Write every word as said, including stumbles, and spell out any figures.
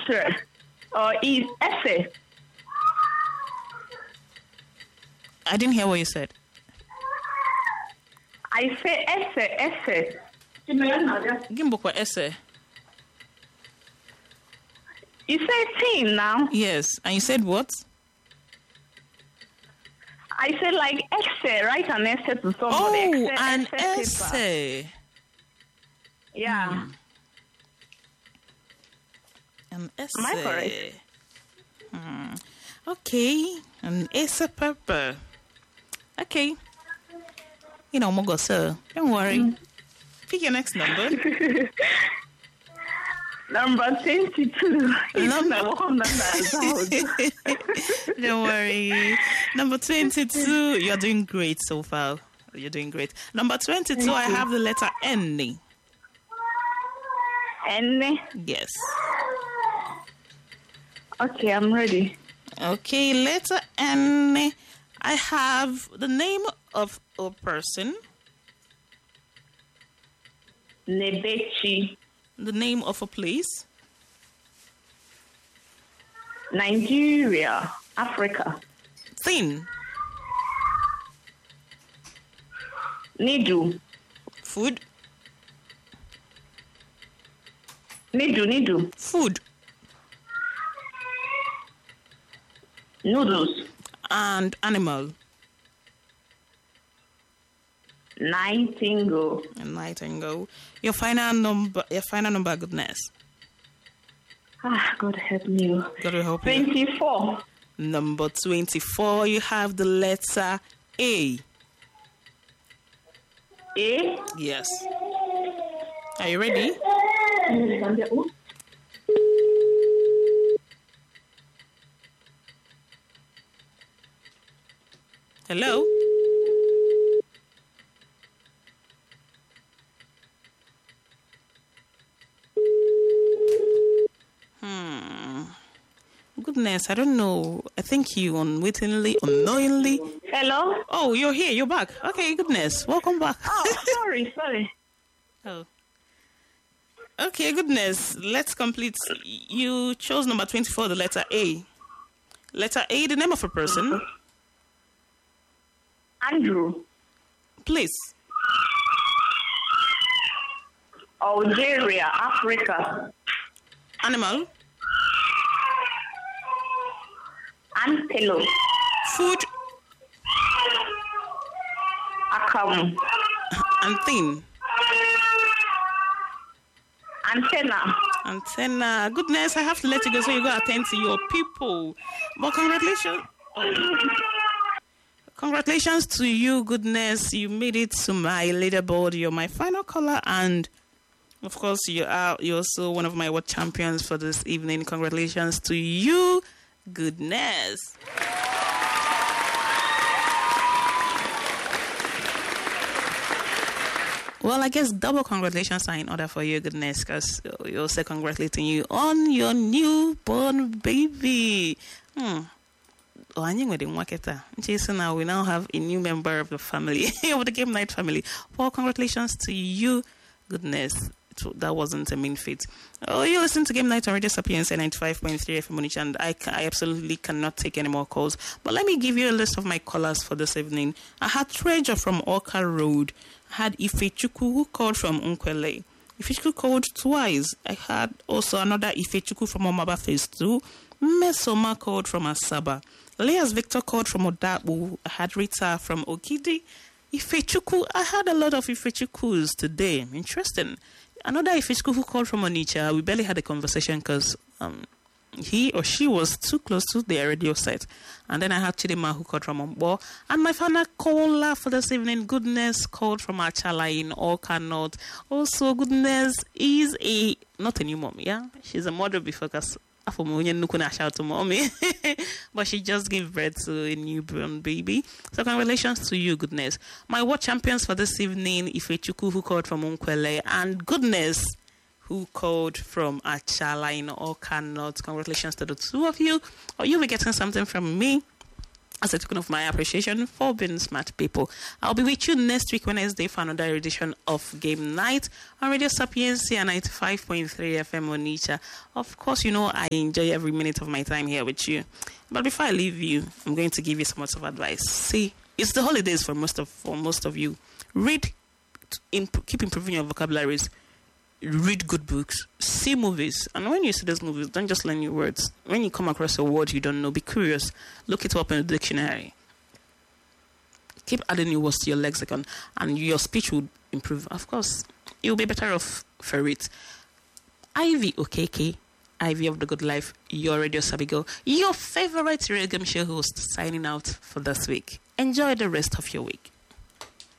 Esre or is Ese? I didn't hear what you said. I say Ese, Ese. Gimbukwa Ese. You say team now? Yes. And you said what? I said like essay, write an essay to somebody. Oh, essay, an essay. essay. Paper. Yeah. Hmm. An essay. Am I correct? Hmm. Okay. An essay paper. Okay. You know, Mogo, sir. Don't worry. Mm. Pick your next number. Number twenty-two. Number... Don't worry. Number twenty-two. You're doing great so far. You're doing great. Number twenty-two, Thank I you. have the letter N. N? Yes. Okay, I'm ready. Okay, letter N. I have the name of a person. Nebechi. The name of a place. Nigeria, Africa. Thing. Nidu. Food. Nidu, nidu. Food. Noodles. And animal. Nightingale. A nightingale. Your final number. Your final number. Goodness. Ah, God help me. God will help you. Twenty-four. Number twenty-four. You have the letter A. A. Yes. Are you ready? Hello. Hmm. Goodness, I don't know. I think you unwittingly, unknowingly. Hello? Oh, you're here. You're back. Okay, goodness. Welcome back. Oh, sorry, sorry. Oh. Okay, goodness. Let's complete. You chose number twenty-four, the letter A. Letter A, the name of a person. Andrew. Place. Algeria, Africa. Animal. Antelope. Food. Akam. And thing. Antenna. Antenna. Goodness, I have to let you go so you go attend to your people. But congratulations. Oh. Congratulations to you, goodness. You made it to my leaderboard. You're my final caller, and of course, you are you're also one of my world champions for this evening. Congratulations to you, goodness. Well, I guess double congratulations are in order for you, goodness, because you're also congratulating you on your newborn baby. Hmm. Oh, I knew Jason, now we now have a new member of the family, of the Game Night family. Well, congratulations to you, goodness. That wasn't a mean feat. Oh, you listen to Game Night on Radio Sapiens ninety-five point three F M Onitsha, and I, I absolutely cannot take any more calls. But let me give you a list of my callers for this evening. I had Treasure from Orca Road. I had Ifechuku who called from Unkwele. Ifechuku called twice. I had also another Ifechuku from Omaba Phase two. Mesoma called from Asaba. Leas Victor called from Odabu. I had Rita from Okidi. Ifechuku. I had a lot of Ifechukus today. Interesting. Another Ifechuku who called from Onitsha. We barely had a conversation because um, he or she was too close to their radio set. And then I had Chidima who called from Ombo. And my final caller for this evening, goodness, called from Achala in Orca North. Also, goodness is a, not a new mom, yeah? She's a mother before because shout to mommy. But she just gave birth to a newborn baby. So congratulations to you, goodness. My world champions for this evening, Ifechuku who called from Unkwele, and goodness who called from Achala in Orca North. Congratulations to the two of you. Or you'll be getting something from me. as a token of my appreciation for being smart people. I'll be with you next week, Wednesday, for another edition of Game Night on Radio Sapiencia ninety-five point three F M Onitsha. Of course, you know I enjoy every minute of my time here with you. But before I leave you, I'm going to give you some words of advice. See, it's the holidays for most of for most of you. Read, imp- keep improving your vocabularies. Read good books, see movies, and when you see those movies, don't just learn new words. When you come across a word you don't know, be curious, look it up in the dictionary. Keep adding new words to your lexicon, and your speech will improve. Of course, you'll be better off for it. Ivy Okeke, Ivy of the Good Life, your Radio Sabigo, your favorite radio game show host, signing out for this week. Enjoy the rest of your week.